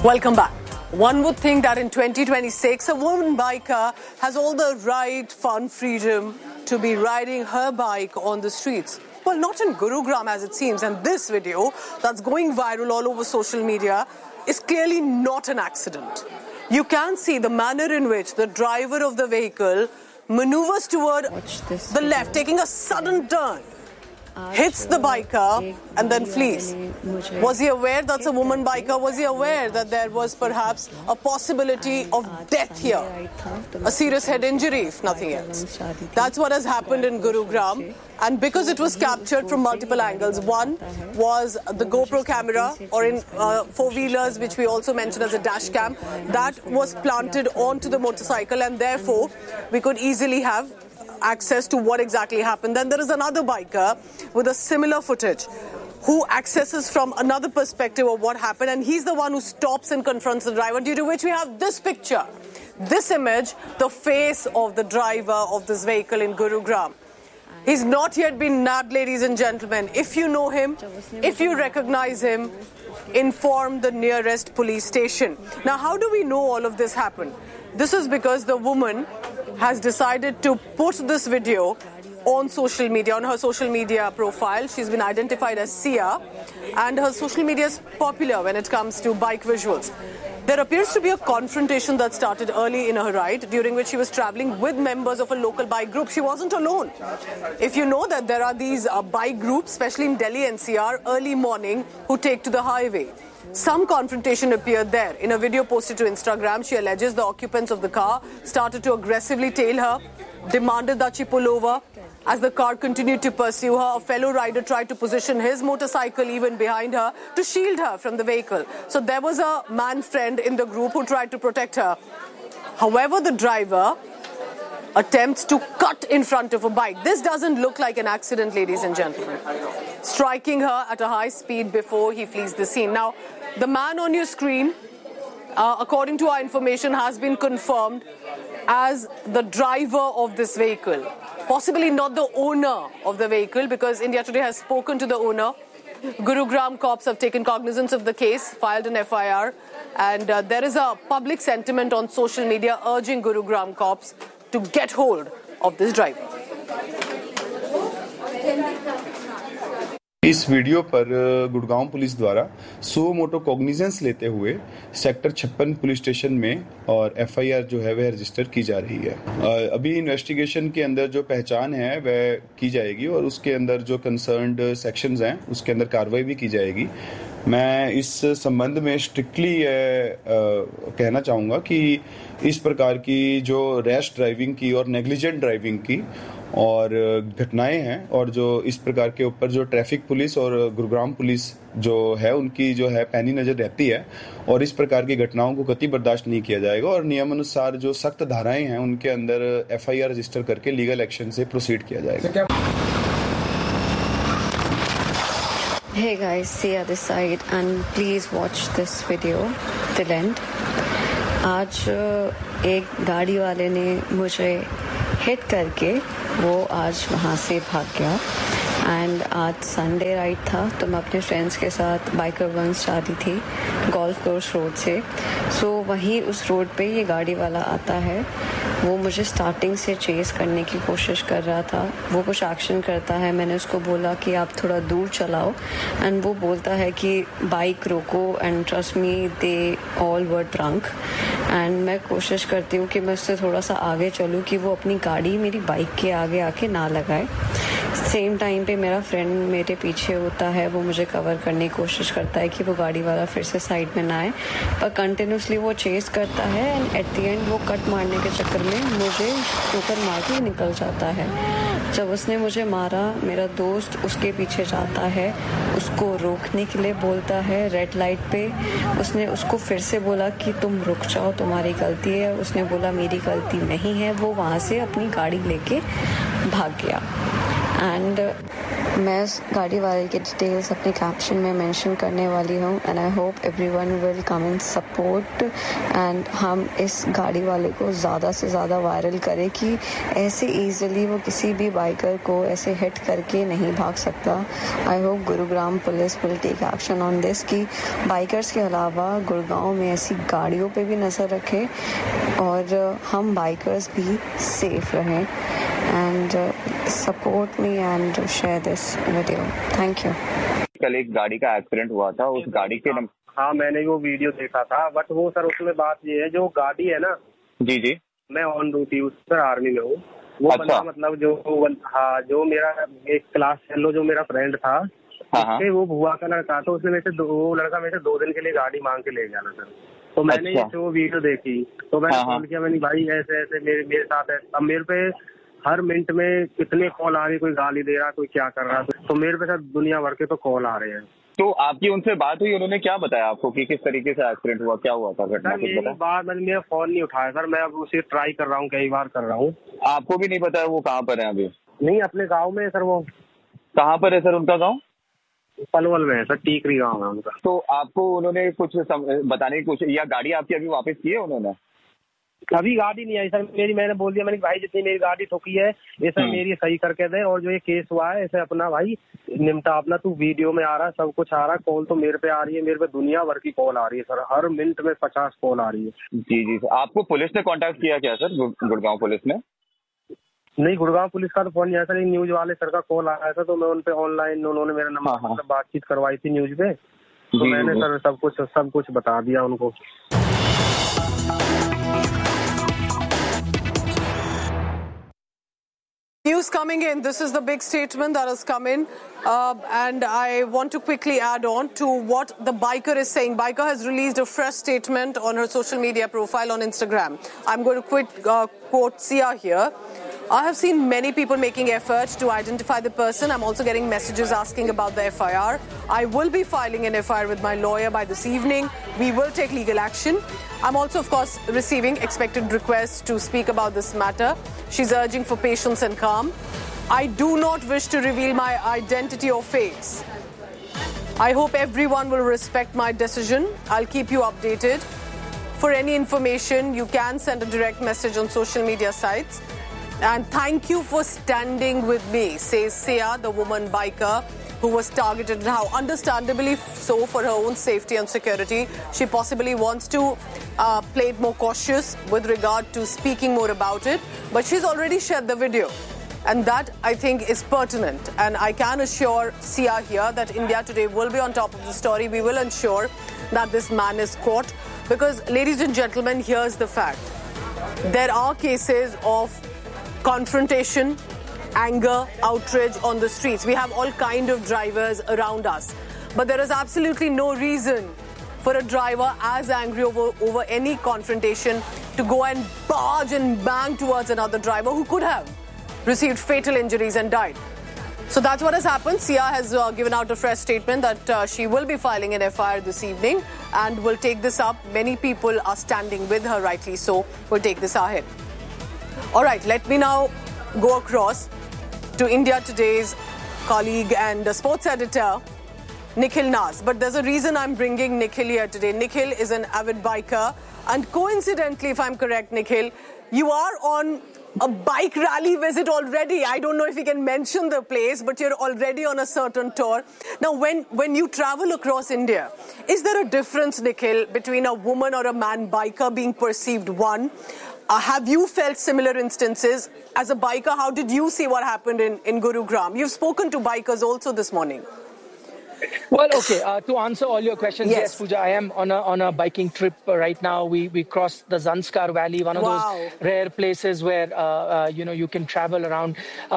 Welcome back. One would think that in 2026, a woman biker has all the right, fun, freedom to be riding her bike on the streets. Well, not in Gurugram as it seems, and this video that's going viral all over social media is clearly not an accident. You can see the manner in which the driver of the vehicle maneuvers toward the left, taking a sudden turn, hits the biker and then flees. Was he aware that's a woman biker? Was he aware that there was perhaps a possibility of death here? A serious head injury, if nothing else. That's what has happened in Gurugram. And because it was captured from multiple angles, one was the GoPro camera, or in four-wheelers, which we also mentioned as a dash cam, that was planted onto the motorcycle, and therefore we could easily have access to what exactly happened. Then there is another biker with a similar footage who accesses from another perspective of what happened, and he's the one who stops and confronts the driver, due to which we have this picture, this image, the face of the driver of this vehicle in Gurugram. He's not yet been nabbed, ladies and gentlemen. If you know him, if you recognize him, inform the nearest police station. Now, how do we know all of this happened? This is because the woman has decided to put this video on social media, on her social media profile. She's been identified as Sia, and her social media is popular when it comes to bike visuals. There appears to be a confrontation that started early in her ride, during which she was traveling with members of a local bike group. She wasn't alone. If you know that there are these bike groups, especially in Delhi NCR, early morning, who take to the highway. Some confrontation appeared there. In a video posted to Instagram, she alleges the occupants of the car started to aggressively tail her, demanded that she pull over. As the car continued to pursue her, a fellow rider tried to position his motorcycle even behind her to shield her from the vehicle. So there was a man friend in the group who tried to protect her. However, the driver attempts to cut in front of a bike. This doesn't look like an accident, ladies and gentlemen. Striking her at a high speed before he flees the scene. Now, the man on your screen, according to our information, has been confirmed as the driver of this vehicle. Possibly not the owner of the vehicle, because India Today has spoken to the owner. Gurugram cops have taken cognizance of the case, filed an FIR, and there is a public sentiment on social media urging Gurugram cops to get hold of this driver. इस video पर Gurgaon police द्वारा सो मोटो cognizance लेते हुए sector 56 police station में और FIR जो है वह रजिस्टर की जा रही है। अभी इन्वेस्टिगेशन के अंदर जो पहचान है वह की जाएगी और उसके अंदर जो कंसर्न्ड सेक्शंस हैं उसके अंदर कार्रवाई भी की जाएगी। मैं इस संबंध में स्ट्रिक्टली कहना चाहूँगा कि इस प्रकार की जो रैश ड्राइविंग की और नेग्लिजेंट ड्राइविंग की और घटनाएं हैं और जो इस प्रकार के ऊपर जो ट्रैफिक पुलिस और गुरुग्राम पुलिस जो है उनकी जो है पैनी नज़र रहती है और इस प्रकार की घटनाओं को कतई बर्दाश्त नहीं किया जाएगा और नियमानुसार जो सख्त धाराएं हैं उनके अंदर एफआईआर रजिस्टर करके लीगल एक्शन से प्रोसीड किया जाएगा। Hey guys, Sia this side and please watch this video till end. आज एक गाड़ी वाले ने मुझे हिट करके वो आज वहाँ से भाग गया एंड आज संडे राइड था तो मैं अपने फ्रेंड्स के साथ बाइकर वंस जा रही थी गोल्फ कोर्स रोड से। सो वहीं उस रोड पे ये गाड़ी वाला आता है, वो मुझे स्टार्टिंग से चेस करने की कोशिश कर रहा था। वो कुछ एक्शन करता है, मैंने उसको बोला कि आप थोड़ा दूर चलाओ एंड वो बोलता है कि बाइक रोको and trust me they all were drunk and मैं कोशिश करती हूँ कि मैं उससे थोड़ा सा आगे चलूँ कि वो अपनी गाड़ी मेरी बाइक के आगे आके ना लगाए। सेम टाइम पे मेरा फ्रेंड मेरे पीछे होता है, वो मुझे कवर करने की कोशिश करता है कि वो गाड़ी वाला फिर से साइड में ना आए, पर कंटिन्यूसली वो चेस करता है एंड एट द एंड वो कट मारने के चक्कर में मुझे ठोकर मार के निकल जाता है। जब उसने मुझे मारा मेरा दोस्त उसके पीछे जाता है, उसको रोकने के लिए बोलता है रेड लाइट पे। उसने उसको फिर से बोला कि तुम रुक जाओ, तुम्हारी गलती है। उसने बोला मेरी गलती नहीं है। वो वहाँ से अपनी गाड़ी लेके भाग गया एंड मैं उस गाड़ी वाले के डिटेल्स अपने कैप्शन में मेंशन करने वाली हूँ and I hope everyone will come in support and हम इस गाड़ी वाले को ज़्यादा से ज़्यादा वायरल करें कि ऐसे ईजिली वो किसी भी बाइकर को ऐसे हिट करके नहीं भाग सकता। I hope Gurugram police will take action on this कि बाइकर्स के अलावा गुड़गांव में ऐसी गाड़ियों पे भी नज़र रखें और हम बाइकर्स भी सेफ रहें। And support me and share this video. Thank you. कल एक गाड़ी का एक्सीडेंट हुआ था, उस गाड़ी के हाँ मैंने वो वीडियो देखा था, बट वो सर उसमें बात ये है, जो गाड़ी है ना जी जी मैं ऑन ड्यूटी उस पर आर्मी में हूँ। वो अच्छा। बंदा मतलब जो मेरा एक क्लास फेलो जो मेरा फ्रेंड था, उसके वो बुआ का लड़का था, उसने वो लड़का मेरे से 2 दिन के लिए गाड़ी मांग के ले जाना सर। तो मैंने अच्छा। वो वीडियो देखी तो मैंने फोन किया, मैंने भाई ऐसे ऐसे मेरे साथ है। अब मेरे पे हर मिनट में कितने कॉल आ रही, कोई गाली दे रहा, कोई क्या कर रहा, तो मेरे पे सर दुनिया भर के तो कॉल आ रहे हैं। तो आपकी उनसे बात हुई, उन्होंने क्या बताया आपको कि किस तरीके से एक्सीडेंट हुआ, क्या हुआ था घटना? मेरी बात मेरा फोन नहीं उठाया सर, मैं अब उसे ट्राई कर रहा हूँ, कई बार कर रहा हूँ। आपको भी नहीं पता है वो कहाँ पर है अभी? नहीं, अपने गाँव में है सर। वो कहाँ पर है सर उनका गाँव? पलवल में है सर, टीकरी गाँव है उनका। तो आपको उन्होंने कुछ बताने की कोशिश, या गाड़ी आपकी अभी वापस की है उन्होंने? अभी गाड़ी नहीं आई सर मेरी। मैंने बोल दिया, मैंने भाई जितनी मेरी गाड़ी ठोकी है ये सर मेरी सही करके दे, और जो ये केस हुआ है इसे अपना भाई निपटा अपना। तू वीडियो में आ रहा है, सब कुछ आ रहा है, कॉल तो मेरे पे आ रही है, मेरे पे दुनिया भर की कॉल आ रही है सर, हर मिनट में 50 कॉल आ रही है। जी जी सर। आपको पुलिस ने कांटेक्ट किया क्या सर, गुड़गांव पुलिस ने? नहीं, गुड़गांव पुलिस का तो फोन नहीं आया सर, न्यूज वाले सर का कॉल आया था, तो मैं उन पे ऑनलाइन उन्होंने मेरा नंबर मतलब बातचीत करवाई थी न्यूज पे, तो मैंने सर सब कुछ बता दिया उनको। News coming in. This is the big statement that has come in, and I want to quickly add on to what the biker is saying. Biker has released a fresh statement on her social media profile on Instagram. I'm going to quote Sia here. I have seen many people making efforts to identify the person. I'm also getting messages asking about the FIR. I will be filing an FIR with my lawyer by this evening. We will take legal action. I'm also, of course, receiving expected requests to speak about this matter. She's urging for patience and calm. I do not wish to reveal my identity or face. I hope everyone will respect my decision. I'll keep you updated. For any information, you can send a direct message on social media sites. And thank you for standing with me, says Sia, the woman biker who was targeted, and how understandably so for her own safety and security. She possibly wants to play it more cautious with regard to speaking more about it. But she's already shared the video. And that, I think, is pertinent. And I can assure Sia here that India Today will be on top of the story. We will ensure that this man is caught. Because, ladies and gentlemen, here's the fact. There are cases of confrontation, anger, outrage on the streets. We have all kind of drivers around us. But there is absolutely no reason for a driver as angry over any confrontation to go and barge and bang towards another driver who could have received fatal injuries and died. So that's what has happened. Sia has given out a fresh statement that she will be filing an FIR this evening and will take this up. Many people are standing with her, rightly so. We'll take this ahead. All right, let me now go across to India Today's colleague and sports editor, Nikhil Nas. But there's a reason I'm bringing Nikhil here today. Nikhil is an avid biker. And coincidentally, if I'm correct, Nikhil, you are on a bike rally visit already. I don't know if you can mention the place, but you're already on a certain tour. Now, when you travel across India, is there a difference, Nikhil, between a woman or a man biker being perceived one? Have you felt similar instances? As a biker, how did you see what happened in Gurugram? You've spoken to bikers also this morning. Well, okay. To answer all your questions, yes, Pooja, I am on a biking trip right now. We crossed the Zanskar Valley, one of those rare places where you can travel around.